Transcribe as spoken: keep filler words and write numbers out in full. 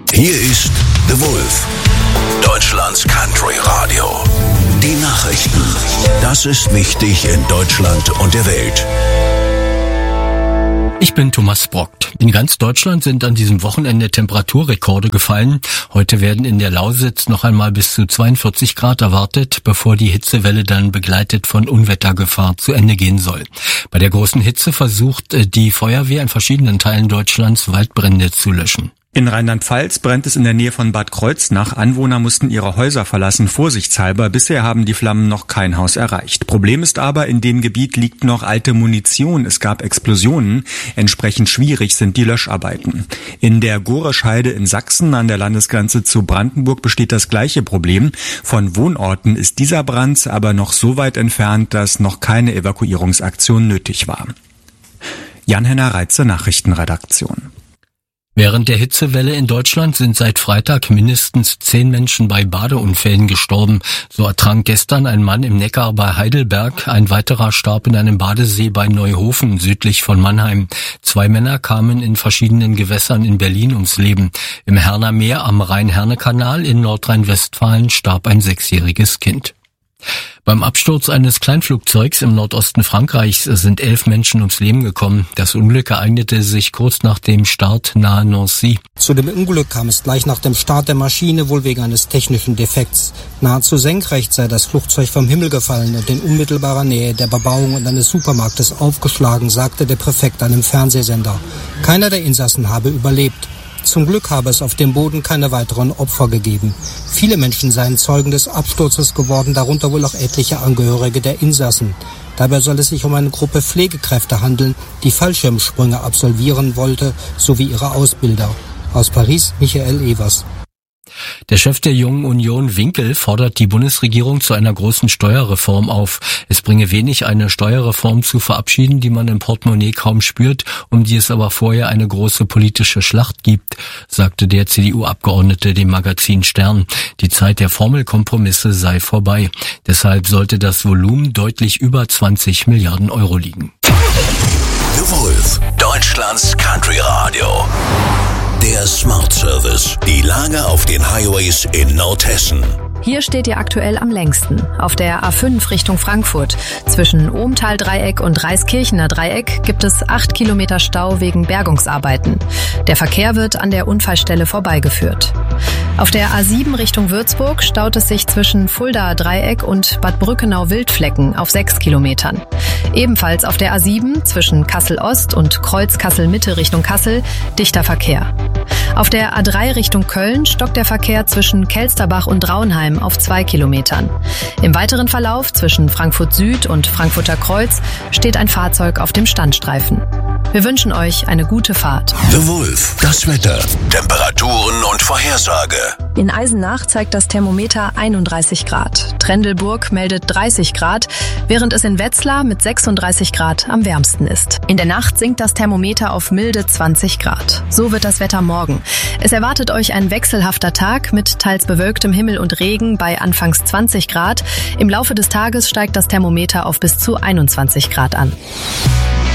Hier ist The Wolf, Deutschlands Country Radio. Die Nachrichten. Das ist wichtig in Deutschland und der Welt. Ich bin Thomas Brockt. In ganz Deutschland sind an diesem Wochenende Temperaturrekorde gefallen. Heute werden in der Lausitz noch einmal bis zu zweiundvierzig Grad erwartet, bevor die Hitzewelle dann begleitet von Unwettergefahr zu Ende gehen soll. Bei der großen Hitze versucht die Feuerwehr in verschiedenen Teilen Deutschlands Waldbrände zu löschen. In Rheinland-Pfalz brennt es in der Nähe von Bad Kreuznach. Anwohner mussten ihre Häuser verlassen, vorsichtshalber. Bisher haben die Flammen noch kein Haus erreicht. Problem ist aber, in dem Gebiet liegt noch alte Munition. Es gab Explosionen. Entsprechend schwierig sind die Löscharbeiten. In der Gorescheide in Sachsen an der Landesgrenze zu Brandenburg besteht das gleiche Problem. Von Wohnorten ist dieser Brand aber noch so weit entfernt, dass noch keine Evakuierungsaktion nötig war. Jan-Henner Reitze, Nachrichtenredaktion. Während der Hitzewelle in Deutschland sind seit Freitag mindestens zehn Menschen bei Badeunfällen gestorben. So ertrank gestern ein Mann im Neckar bei Heidelberg. Ein weiterer starb in einem Badesee bei Neuhofen, südlich von Mannheim. Zwei Männer kamen in verschiedenen Gewässern in Berlin ums Leben. Im Herner Meer am Rhein-Herne-Kanal in Nordrhein-Westfalen starb ein sechsjähriges Kind. Beim Absturz eines Kleinflugzeugs im Nordosten Frankreichs sind elf Menschen ums Leben gekommen. Das Unglück ereignete sich kurz nach dem Start nahe Nancy. Zu dem Unglück kam es gleich nach dem Start der Maschine, wohl wegen eines technischen Defekts. Nahezu senkrecht sei das Flugzeug vom Himmel gefallen und in unmittelbarer Nähe der Bebauung und eines Supermarktes aufgeschlagen, sagte der Präfekt einem Fernsehsender. Keiner der Insassen habe überlebt. Zum Glück habe es auf dem Boden keine weiteren Opfer gegeben. Viele Menschen seien Zeugen des Absturzes geworden, darunter wohl auch etliche Angehörige der Insassen. Dabei soll es sich um eine Gruppe Pflegekräfte handeln, die Fallschirmsprünge absolvieren wollte, sowie ihre Ausbilder. Aus Paris, Michael Evers. Der Chef der Jungen Union, Winkel, fordert die Bundesregierung zu einer großen Steuerreform auf. Es bringe wenig, eine Steuerreform zu verabschieden, die man im Portemonnaie kaum spürt, um die es aber vorher eine große politische Schlacht gibt, sagte der C D U-Abgeordnete dem Magazin Stern. Die Zeit der Formelkompromisse sei vorbei. Deshalb sollte das Volumen deutlich über zwanzig Milliarden Euro liegen. The Wolf, Deutschlands Country Radio. Der Smart Service. Die Lage auf den Highways in Nordhessen. Hier steht ihr aktuell am längsten. Auf der A fünf Richtung Frankfurt. Zwischen Ohmtal-Dreieck und Reiskirchener Dreieck gibt es acht Kilometer Stau wegen Bergungsarbeiten. Der Verkehr wird an der Unfallstelle vorbeigeführt. Auf der A sieben Richtung Würzburg staut es sich zwischen Fuldaer Dreieck und Bad Brückenau-Wildflecken auf sechs Kilometern. Ebenfalls auf der A sieben zwischen Kassel-Ost und Kreuz-Kassel-Mitte Richtung Kassel dichter Verkehr. Auf der A drei Richtung Köln stockt der Verkehr zwischen Kelsterbach und Raunheim auf zwei Kilometern. Im weiteren Verlauf zwischen Frankfurt Süd und Frankfurter Kreuz steht ein Fahrzeug auf dem Standstreifen. Wir wünschen euch eine gute Fahrt. The Wolf, das Wetter, Temperaturen und Vorhersage. In Eisenach zeigt das Thermometer einunddreißig Grad. Trendelburg meldet dreißig Grad, während es in Wetzlar mit sechsunddreißig Grad am wärmsten ist. In der Nacht sinkt das Thermometer auf milde zwanzig Grad. So wird das Wetter morgen. Es erwartet euch ein wechselhafter Tag mit teils bewölktem Himmel und Regen bei anfangs zwanzig Grad. Im Laufe des Tages steigt das Thermometer auf bis zu einundzwanzig Grad an.